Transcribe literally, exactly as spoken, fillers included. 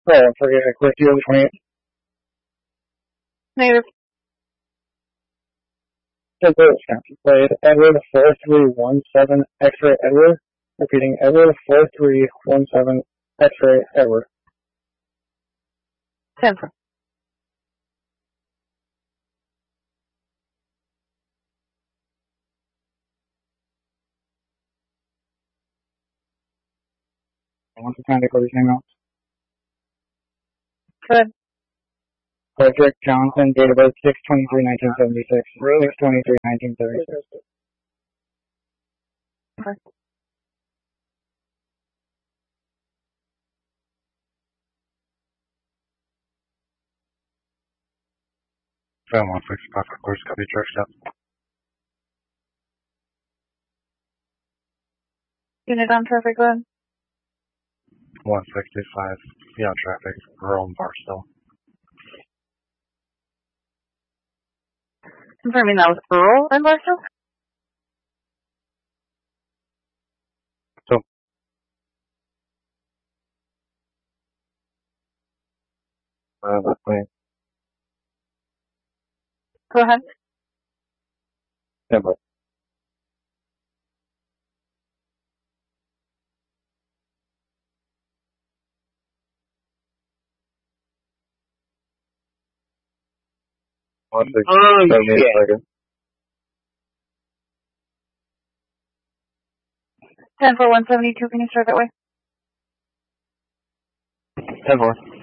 Oh, forget it. Quick deal, twenty-eight. Negative. Edward played Edward four three one seven X-ray Edward. Repeating, Edward four three one seven X-ray Edward. ten four. Once again, Nicholas name out. Good. Frederick Johnson, date of birth six twenty-three nineteen seventy-six. six twenty-three nineteen seventy-six. Okay. Film one six five, of course, copy charged up. Unit on traffic, go ahead. one sixty-five, beyond traffic, rural and Barstow. Confirming that was rural in Barstow? So, uh, that's clean. Go ahead. Yeah, but. One six, Oh, seven, eight yeah. seconds. ten four one seventy-two, can you start that way? ten four.